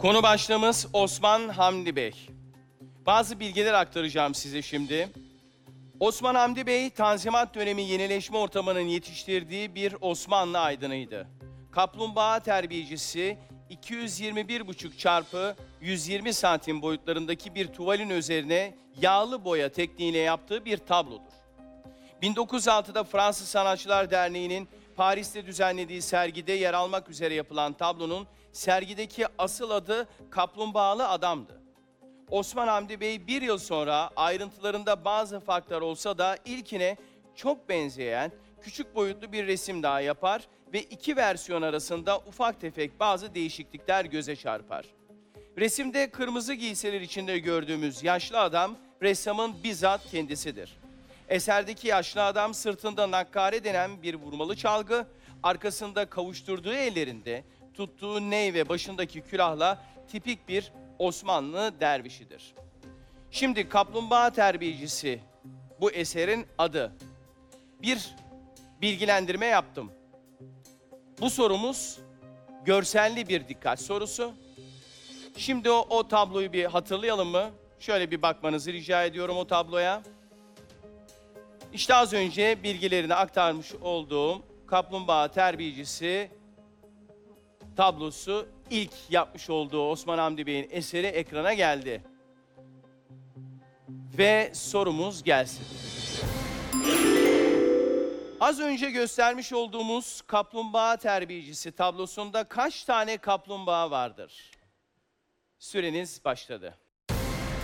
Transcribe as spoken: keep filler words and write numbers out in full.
Konu başlığımız Osman Hamdi Bey. Bazı bilgiler aktaracağım size şimdi. Osman Hamdi Bey, Tanzimat dönemi yenileşme ortamının yetiştirdiği bir Osmanlı aydınıydı. Kaplumbağa terbiyecisi iki yüz yirmi bir buçuk çarpı yüz yirmi santim boyutlarındaki bir tuvalin üzerine yağlı boya tekniğiyle yaptığı bir tablodur. bin dokuz yüz altıda Fransız Sanatçılar Derneği'nin Paris'te düzenlediği sergide yer almak üzere yapılan tablonun sergideki asıl adı Kaplumbağalı Adam'dı. Osman Hamdi Bey bir yıl sonra ayrıntılarında bazı farklar olsa da ilkine çok benzeyen küçük boyutlu bir resim daha yapar ve iki versiyon arasında ufak tefek bazı değişiklikler göze çarpar. Resimde kırmızı giysiler içinde gördüğümüz yaşlı adam ressamın bizzat kendisidir. Eserdeki yaşlı adam sırtında nakkare denen bir vurmalı çalgı, arkasında kavuşturduğu ellerinde tuttuğu ney ve başındaki külahla tipik bir Osmanlı dervişidir. Şimdi Kaplumbağa Terbiyecisi bu eserin adı. Bir bilgilendirme yaptım. Bu sorumuz görselli bir dikkat sorusu. Şimdi o, o tabloyu bir hatırlayalım mı? Şöyle bir bakmanızı rica ediyorum o tabloya. İşte az önce bilgilerini aktarmış olduğum Kaplumbağa Terbiyecisi tablosu ilk yapmış olduğu Osman Hamdi Bey'in eseri ekrana geldi. Ve sorumuz gelsin. Az önce göstermiş olduğumuz Kaplumbağa Terbiyecisi tablosunda kaç tane kaplumbağa vardır? Süreniz başladı.